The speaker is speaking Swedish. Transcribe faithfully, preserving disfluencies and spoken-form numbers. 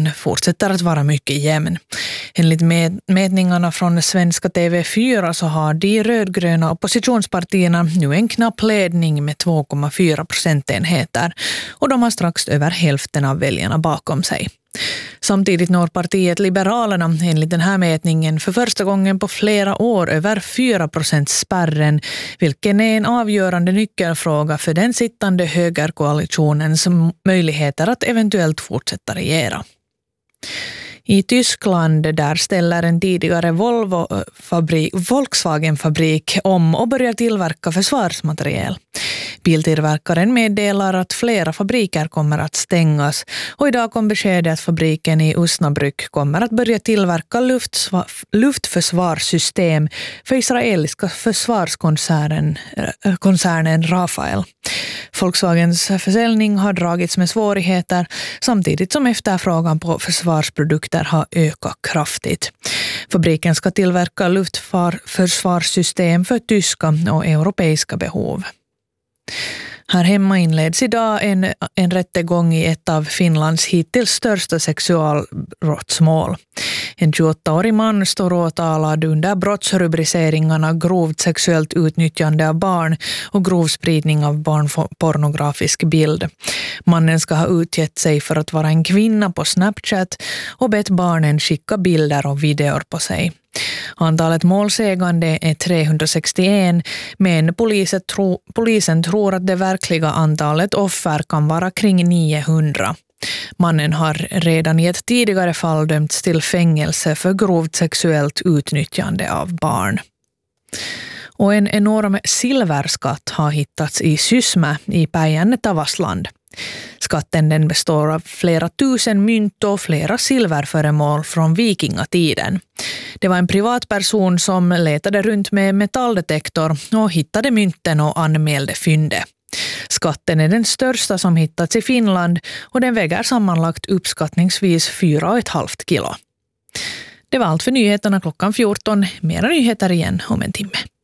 kritiken fortsätter att vara mycket jämn. Enligt mätningarna från svenska T V fyra så har de rödgröna oppositionspartierna nu en knapp ledning med två komma fyra procentenheter och de har strax över hälften av väljarna bakom sig. Samtidigt når partiet Liberalerna enligt den här mätningen för första gången på flera år över fyra procent spärren, vilken är en avgörande nyckelfråga för den sittande högerkoalitionens möjligheter att eventuellt fortsätta regera. I Tyskland där ställer en tidigare Volvo-fabrik, Volkswagen-fabrik om och börjar tillverka försvarsmateriel. Biltillverkaren meddelar att flera fabriker kommer att stängas och idag kom beskedet att fabriken i Osnabrück kommer att börja tillverka luftsva- luftförsvarssystem för israeliska försvarskoncernen koncernen Rafael. Volkswagens försäljning har dragits med svårigheter samtidigt som efterfrågan på försvarsprodukter har ökat kraftigt. Fabriken ska tillverka luftförsvarssystem för tyska och europeiska behov. Här hemma inleds idag en, en rättegång i ett av Finlands hittills största sexualbrottsmål. En tjugoåttaårig man står åtalad under brottsrubriceringarna grovt sexuellt utnyttjande av barn och grov spridning av barnpornografisk bild. Mannen ska ha utgett sig för att vara en kvinna på Snapchat och bett barnen skicka bilder och videor på sig. Antalet målsägande är trehundrasextioen, men polisen, tro, polisen tror att det verkliga antalet offer kan vara kring niohundra. Mannen har redan i ett tidigare fall dömts till fängelse för grovt sexuellt utnyttjande av barn. Och en enorm silverskatt har hittats i Sysmä i Päijänne Tavastland. Skatten den består av flera tusen mynt och flera silverföremål från vikingatiden. Det var en privatperson som letade runt med metalldetektor och hittade mynten och anmälde fyndet. Skatten är den största som hittats i Finland och den väger sammanlagt uppskattningsvis fyra och ett halvt kilo. Det var allt för nyheterna klockan fjorton. Mera nyheter igen om en timme.